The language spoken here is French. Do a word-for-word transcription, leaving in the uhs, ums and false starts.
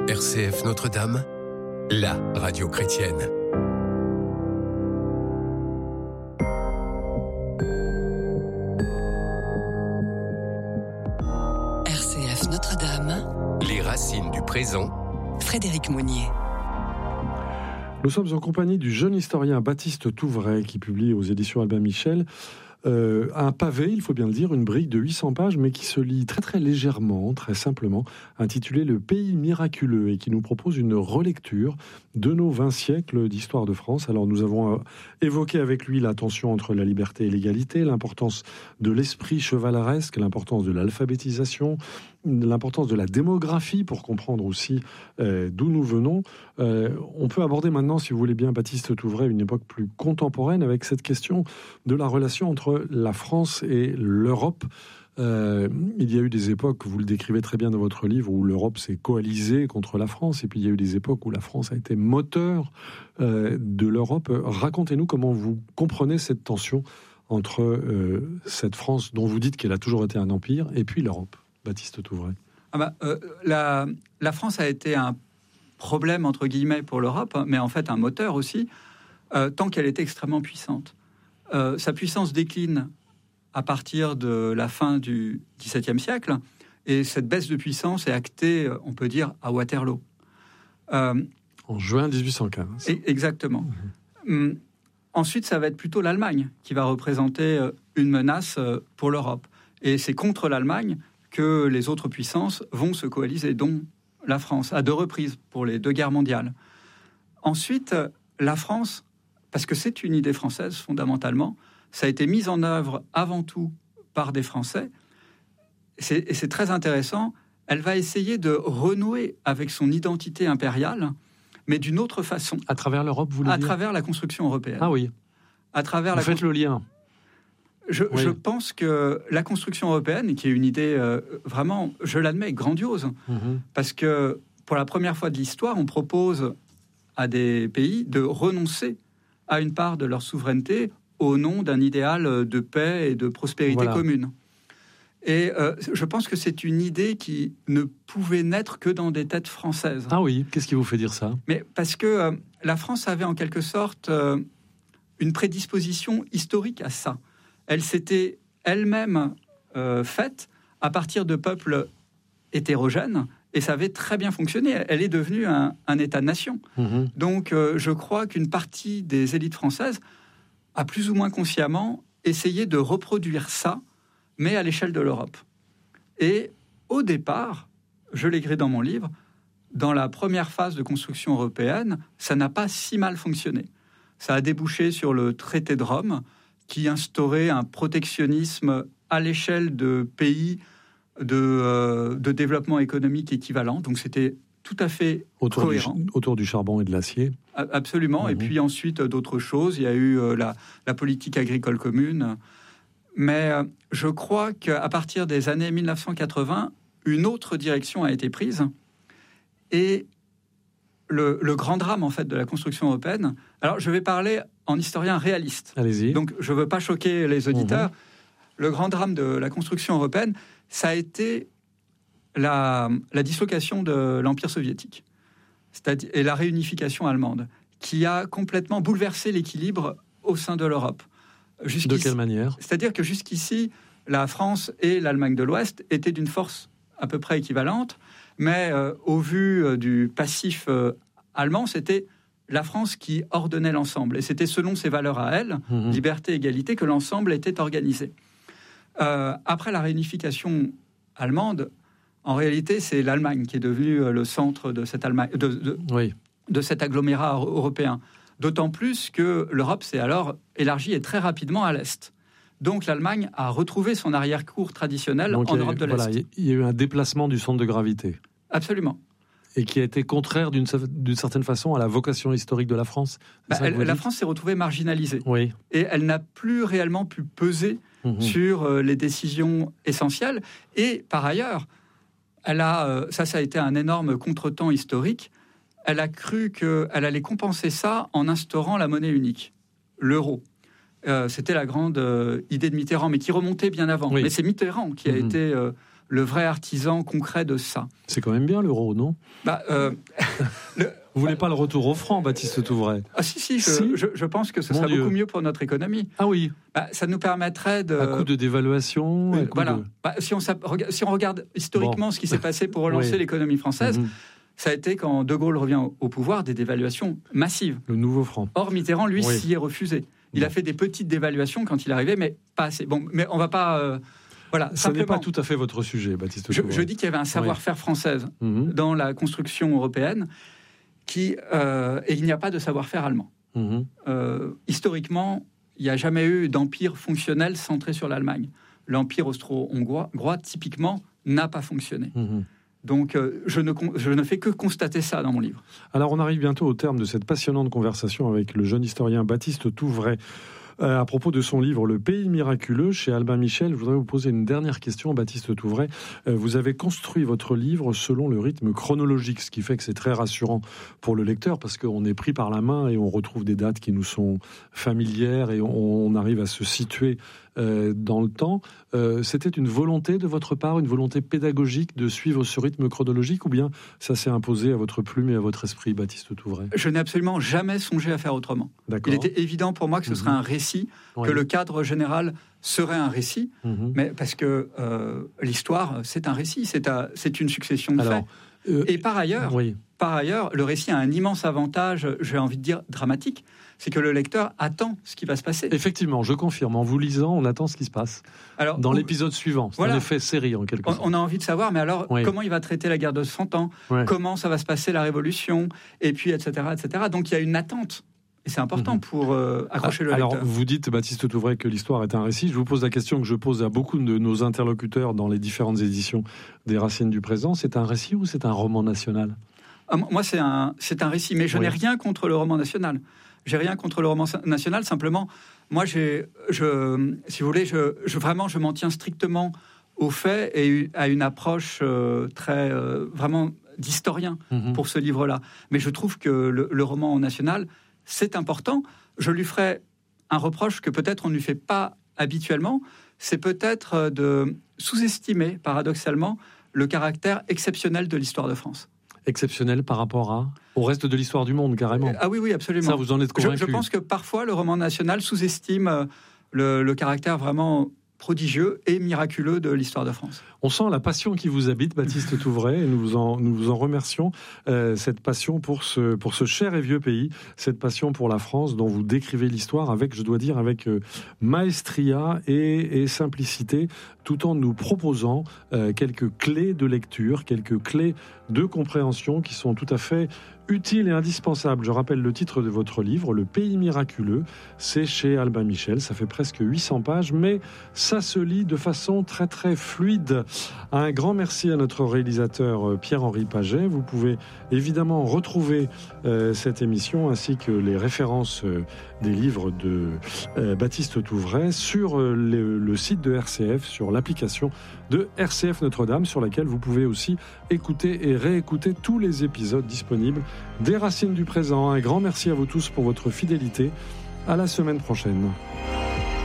R C F Notre-Dame, la radio chrétienne. R C F Notre-Dame, les racines du présent. Frédéric Mounier. Nous sommes en compagnie du jeune historien Baptiste Touvray qui publie aux éditions Albin Michel euh, un pavé, il faut bien le dire, une brique de huit cents pages, mais qui se lit très très légèrement, très simplement, intitulé Le pays miraculeux, et qui nous propose une relecture de nos vingt siècles d'histoire de France. Alors nous avons euh, évoqué avec lui la tension entre la liberté et l'égalité, l'importance de l'esprit chevaleresque, l'importance de l'alphabétisation, l'importance de la démographie pour comprendre aussi euh, d'où nous venons. Euh, on peut aborder maintenant, si vous voulez bien, Baptiste Touvray, une époque plus contemporaine avec cette question de la relation entre la France et l'Europe. Euh, il y a eu des époques, vous le décrivez très bien dans votre livre, où l'Europe s'est coalisée contre la France, et puis il y a eu des époques où la France a été moteur euh, de l'Europe. Racontez-nous comment vous comprenez cette tension entre euh, cette France dont vous dites qu'elle a toujours été un empire, et puis l'Europe. Baptiste Touvray. Ah bah, euh, la, la France a été un problème, entre guillemets, pour l'Europe, mais en fait un moteur aussi, euh, tant qu'elle était extrêmement puissante. Euh, sa puissance décline à partir de la fin du dix-septième siècle, et cette baisse de puissance est actée, on peut dire, à Waterloo. Euh, en juin dix-huit cent quinze. Et, exactement. Mmh. Hum, ensuite, ça va être plutôt l'Allemagne qui va représenter une menace pour l'Europe. Et c'est contre l'Allemagne que les autres puissances vont se coaliser, dont la France, à deux reprises pour les deux guerres mondiales. Ensuite, la France, parce que c'est une idée française fondamentalement, ça a été mis en œuvre avant tout par des Français, c'est, et c'est très intéressant, elle va essayer de renouer avec son identité impériale, mais d'une autre façon. À travers l'Europe, vous voulez À dire ? travers la construction européenne. Ah oui. À travers vous la faites constru... le lien. Je, oui. je pense que la construction européenne, qui est une idée euh, vraiment, je l'admets, grandiose, mmh. parce que pour la première fois de l'histoire, on propose à des pays de renoncer à une part de leur souveraineté au nom d'un idéal de paix et de prospérité voilà. commune. Et euh, je pense que c'est une idée qui ne pouvait naître que dans des têtes françaises. Ah oui, qu'est-ce qui vous fait dire ça ? Mais parce que euh, la France avait en quelque sorte euh, une prédisposition historique à ça. Elle s'était elle-même euh, faite à partir de peuples hétérogènes, et ça avait très bien fonctionné. Elle est devenue un, un État-nation. Mmh. Donc, euh, je crois qu'une partie des élites françaises a plus ou moins consciemment essayé de reproduire ça, mais à l'échelle de l'Europe. Et au départ, je l'écris dans mon livre, dans la première phase de construction européenne, ça n'a pas si mal fonctionné. Ça a débouché sur le traité de Rome, qui instaurait un protectionnisme à l'échelle de pays de, euh, de développement économique équivalent. Donc c'était tout à fait autour cohérent. Du, autour du charbon et de l'acier. Absolument. Mmh. Et puis ensuite d'autres choses. Il y a eu euh, la, la politique agricole commune. Mais euh, je crois qu'à partir des années mille neuf cent quatre-vingts, une autre direction a été prise. Et le, le grand drame en fait de la construction européenne. Alors je vais parler en historien réaliste. Allez-y. Donc, je ne veux pas choquer les auditeurs. Mmh. Le grand drame de la construction européenne, ça a été la, la dislocation de l'Empire soviétique, c'est-à-dire, et la réunification allemande, qui a complètement bouleversé l'équilibre au sein de l'Europe. Jusqu'ici, de quelle manière ? C'est-à-dire que jusqu'ici, la France et l'Allemagne de l'Ouest étaient d'une force à peu près équivalente, mais euh, au vu euh, du passif euh, allemand, c'était la France qui ordonnait l'ensemble. Et c'était selon ses valeurs à elle, mmh. liberté, égalité, que l'ensemble était organisé. Euh, après la réunification allemande, en réalité, c'est l'Allemagne qui est devenue le centre de, cette Allemagne, de, de, oui. de cet agglomérat européen. D'autant plus que l'Europe s'est alors élargie et très rapidement à l'Est. Donc l'Allemagne a retrouvé son arrière-cour traditionnel Donc, en Europe eu, de l'Est. Voilà, il y a eu un déplacement du centre de gravité. Absolument. Et qui a été contraire d'une, d'une certaine façon à la vocation historique de la France. Bah, elle, la France s'est retrouvée marginalisée. Oui. Et elle n'a plus réellement pu peser mmh. sur euh, les décisions essentielles. Et par ailleurs, elle a, euh, ça, ça a été un énorme contretemps historique. Elle a cru qu'elle allait compenser ça en instaurant la monnaie unique, l'euro. Euh, c'était la grande euh, idée de Mitterrand, mais qui remontait bien avant. Oui. Mais c'est Mitterrand qui a mmh. été... Euh, le vrai artisan concret de ça. C'est quand même bien l'euro, non ? Bah, euh, le, Vous voulez pas le retour au franc, Baptiste Touvray ? Ah si, si, je, Si. je, je pense que ce Mon serait Dieu. beaucoup mieux pour notre économie. Ah oui, Bah, ça nous permettrait de... à coup de dévaluation. à Euh, coup voilà. de- Bah, si, on s'app- rega- si on regarde historiquement Bon. ce qui s'est passé pour relancer Oui. l'économie française, Mhm. ça a été, quand De Gaulle revient au, au pouvoir, des dévaluations massives. Le nouveau franc. Or, Mitterrand, lui, Oui. s'y est refusé. Il Bon. a fait des petites dévaluations quand il est arrivé, mais pas assez. Bon, mais on va pas... euh, voilà, Ça n'est simplement, pas tout à fait votre sujet, Baptiste je, Touvray. je dis qu'il y avait un savoir-faire français Mhm. dans la construction européenne, qui, euh, et il n'y a pas de savoir-faire allemand. Mhm. Euh, historiquement, il n'y a jamais eu d'empire fonctionnel centré sur l'Allemagne. L'empire austro-hongrois, hongrois, typiquement, n'a pas fonctionné. Mhm. Donc, euh, je, ne, con- je ne fais que constater ça dans mon livre. Alors, on arrive bientôt au terme de cette passionnante conversation avec le jeune historien Baptiste Touvray. Euh, à propos de son livre Le Pays miraculeux chez Albin Michel, je voudrais vous poser une dernière question, Baptiste Touvray. Euh, vous avez construit votre livre selon le rythme chronologique, ce qui fait que c'est très rassurant pour le lecteur parce qu'on est pris par la main et on retrouve des dates qui nous sont familières et on, on arrive à se situer euh, dans le temps. Euh, c'était une volonté de votre part, une volonté pédagogique de suivre ce rythme chronologique ou bien ça s'est imposé à votre plume et à votre esprit, Baptiste Touvray ? Je n'ai absolument jamais songé à faire autrement. D'accord. Il était évident pour moi que ce serait Mhm. un récit, Oui. que le cadre général serait un récit, Mhm. mais parce que euh, l'histoire, c'est un récit, c'est, un- c'est une succession de Alors, faits. euh, Et par ailleurs, oui. Par ailleurs, le récit a un immense avantage, j'ai envie de dire dramatique, c'est que le lecteur attend ce qui va se passer. Effectivement, je confirme. En vous lisant, on attend ce qui se passe Alors, dans on- l'épisode suivant. C'est Voilà. un effet série en quelque on, sorte. on a envie de savoir, mais alors, Oui. comment il va traiter la guerre de Cent Ans, Ouais. comment ça va se passer la Révolution, et puis, et cetera, et cetera. Donc, il y a une attente. Et c'est important Mhm. pour euh, accrocher le Alors, lecteur. vous dites, Baptiste Touvray, que l'histoire est un récit. Je vous pose la question que je pose à beaucoup de nos interlocuteurs dans les différentes éditions des Racines du présent. C'est un récit ou c'est un roman national ? Ah, moi, c'est un, c'est un récit, mais je Oui. n'ai rien contre le roman national. J'ai rien contre le roman national, simplement, moi, j'ai, je, si vous voulez, je, je, vraiment, je m'en tiens strictement aux faits et à une approche euh, très, euh, vraiment d'historien Mhm. pour ce livre-là. Mais je trouve que le, le roman national, c'est important. Je lui ferai un reproche que peut-être on ne lui fait pas habituellement, c'est peut-être de sous-estimer, paradoxalement, le caractère exceptionnel de l'histoire de France. Exceptionnel par rapport à, au reste de l'histoire du monde, carrément. Ah oui, oui, absolument. Ça, vous en êtes Je, convaincu ? je pense que parfois, le roman national sous-estime euh, le, le caractère vraiment prodigieux et miraculeux de l'histoire de France. On sent la passion qui vous habite, Baptiste Touvray, et nous vous en, nous vous en remercions. Euh, cette passion pour ce, pour ce cher et vieux pays, cette passion pour la France dont vous décrivez l'histoire avec, je dois dire, avec euh, maestria et, et simplicité, tout en nous proposant euh, quelques clés de lecture, quelques clés de compréhension qui sont tout à fait utiles et indispensables. Je rappelle le titre de votre livre, Le Pays miraculeux. C'est chez Albin Michel. Ça fait presque huit cents pages, mais ça se lit de façon très très fluide. Un grand merci à notre réalisateur Pierre-Henri Paget. Vous pouvez évidemment retrouver euh, cette émission ainsi que les références euh, des livres de euh, Baptiste Touvray sur euh, le, le site de R C F, sur l'application de R C F Notre-Dame, sur laquelle vous pouvez aussi écouter et réécouter tous les épisodes disponibles des Racines du présent. Un grand merci à vous tous pour votre fidélité. À la semaine prochaine.